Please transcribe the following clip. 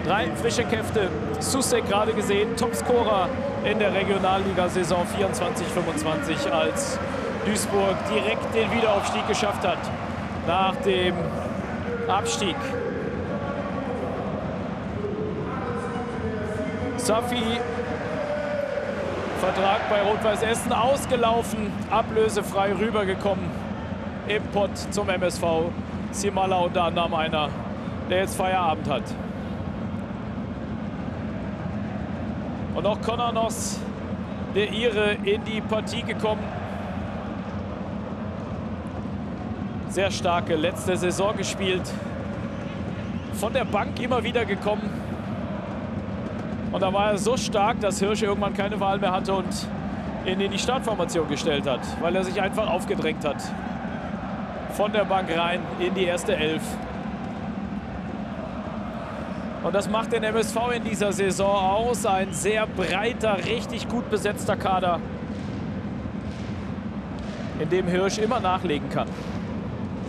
3 frische Kräfte. Susek gerade gesehen, Topscorer in der Regionalliga-Saison 24/25, als Duisburg direkt den Wiederaufstieg geschafft hat nach dem Abstieg. Safi, Vertrag bei Rot-Weiß Essen ausgelaufen, ablösefrei rübergekommen im Pott zum MSV. Simala unter anderem einer, der jetzt Feierabend hat. Und auch Konanos, der Ire, in die Partie gekommen. Sehr starke letzte Saison gespielt. Von der Bank immer wieder gekommen. Und da war er so stark, dass Hirsch irgendwann keine Wahl mehr hatte und ihn in die Startformation gestellt hat, weil er sich einfach aufgedrängt hat. Von der Bank rein in die erste Elf. Und das macht den MSV in dieser Saison aus. Ein sehr breiter, richtig gut besetzter Kader, in dem Hirsch immer nachlegen kann.